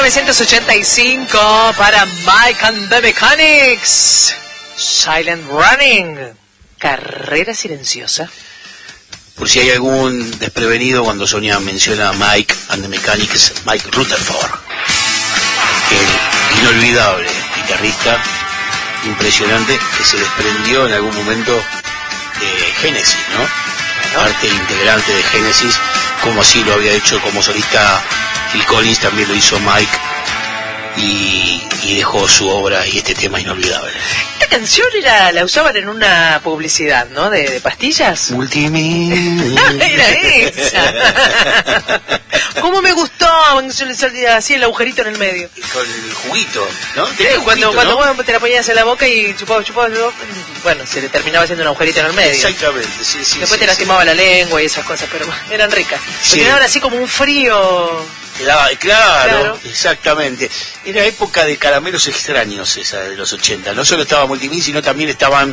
1985 para Mike and the Mechanics. Silent Running. Carrera silenciosa. Por si hay algún desprevenido, cuando Sonia menciona Mike and the Mechanics, Mike Rutherford, el inolvidable guitarrista impresionante que se desprendió en algún momento de Genesis, ¿no? Parte integrante de Genesis, como así lo había hecho como solista Phil Collins, también lo hizo Mike, y dejó su obra y este tema inolvidable. Esta canción la usaban en una publicidad, ¿no? De pastillas. Multimedia. Era esa. ¿Cómo me gustó? Yo le salía así el agujerito en el medio. Con el juguito, ¿no? Cuando ¿no? vos te la ponías en la boca y chupabas, bueno, se le terminaba haciendo un agujerito en el medio. Exactamente, sí. Después te lastimaba la lengua y esas cosas, pero eran ricas. Sí. Quedaban así como un frío. Claro, exactamente. Era época de caramelos extraños esa de los 80. No solo estaba Multimin, sino también estaban,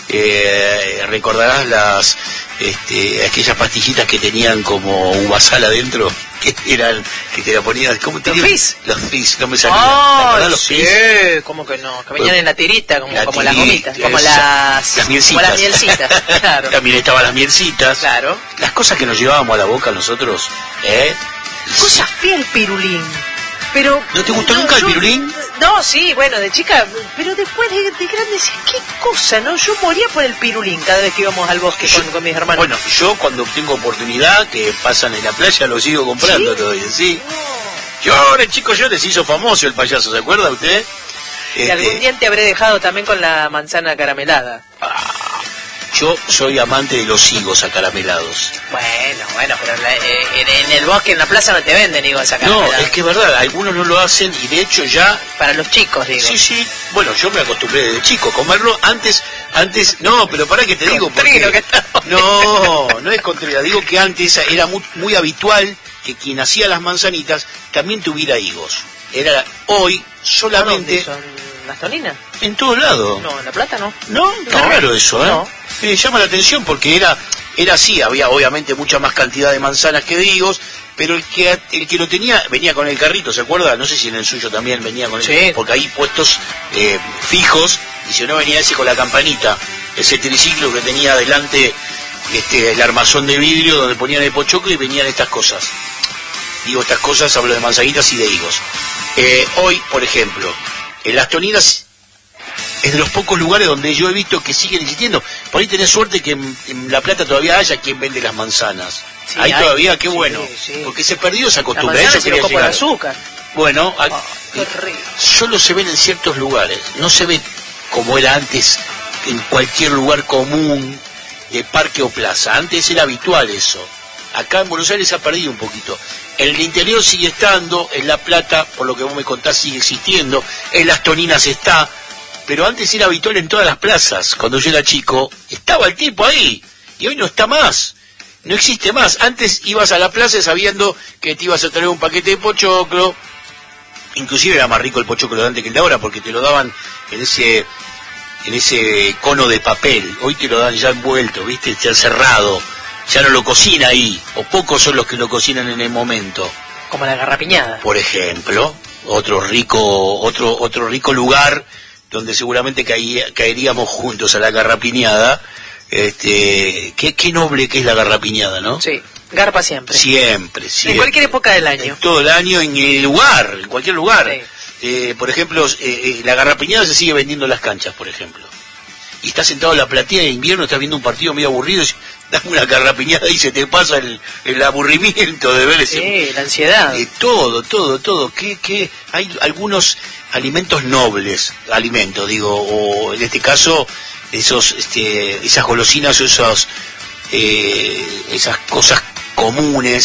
recordarás aquellas pastillitas que tenían como uvasal adentro, que eran, que te la ponían, ¿cómo te digo? Los Fizz, no me salía. Los Fizz? ¿Cómo que no? Que venían en la tirita, como tirita, las gomitas, como las mielcitas. Como las mielcitas, claro. También estaban las mielcitas. Claro. Las cosas que nos llevábamos a la boca nosotros, Cosa fea el pirulín. Pero ¿no te gustó nunca el pirulín? No, sí, bueno, de chica, pero después de grande decía, qué cosa, ¿no? Yo moría por el pirulín cada vez que íbamos al bosque con mis hermanos. Bueno, yo cuando tengo oportunidad, que pasan en la playa, lo sigo comprando. ¿Sí? Todavía, sí. Llores, chicos, llores, se hizo famoso el payaso, ¿se acuerda usted? Y algún día te habré dejado también con la manzana caramelada. Yo soy amante de los higos acaramelados. Bueno, pero en el bosque, en la plaza no te venden higos acaramelados. No, es que es verdad, algunos no lo hacen y de hecho ya... Para los chicos, digo. Sí, bueno, yo me acostumbré desde chico a comerlo, antes, no, pero para que te digo, porque... No es contrario, digo que antes era muy habitual que quien hacía las manzanitas también tuviera higos. Era hoy solamente... ¿Las toninas? En todos lados. No, en La Plata no. ¿No? Qué raro eso, ¿eh? No. Me llama la atención porque era así, había obviamente mucha más cantidad de manzanas que de higos, pero el que lo tenía venía con el carrito, ¿se acuerda? No sé si en el suyo también venía con sí. Porque hay puestos fijos, y si no venía ese con la campanita, ese triciclo que tenía adelante el armazón de vidrio donde ponían el pochoclo y venían estas cosas. Digo estas cosas, hablo de manzanitas y de higos. Hoy, por ejemplo, en las toninas es de los pocos lugares donde yo he visto que siguen existiendo. Por ahí tenés suerte que en La Plata todavía haya quien vende las manzanas. Sí, ahí todavía, qué bueno. Sí. Porque se perdió esa costumbre. Eso quería llegar. De azúcar. Bueno, solo se ven en ciertos lugares. No se ve como era antes en cualquier lugar común, de parque o plaza. Antes era habitual eso. Acá en Buenos Aires se ha perdido un poquito. En el interior sigue estando, en La Plata, por lo que vos me contás, sigue existiendo, en las toninas está, pero antes era habitual en todas las plazas. Cuando yo era chico, estaba el tipo ahí, y hoy no está más, no existe más. Antes ibas a la plaza sabiendo que te ibas a traer un paquete de pochoclo, inclusive era más rico el pochoclo de antes que el de ahora, porque te lo daban en ese cono de papel. Hoy te lo dan ya envuelto, ¿viste? Ya cerrado. Ya no lo cocina ahí, o pocos son los que lo cocinan en el momento. Como la garrapiñada. Por ejemplo, otro rico lugar donde seguramente caeríamos juntos a la garrapiñada. Qué noble que es la garrapiñada, ¿no? Sí, garpa siempre. Siempre. En cualquier época del año. En todo el año, en cualquier lugar. Sí. Por ejemplo, la garrapiñada se sigue vendiendo en las canchas, por ejemplo. Y estás sentado en la platea de invierno, estás viendo un partido medio aburrido, y dame una garrapiñada y se te pasa el aburrimiento de ver ese... Sí, la ansiedad. Todo. Que hay algunos alimentos nobles, o en este caso, esas golosinas o esas cosas comunes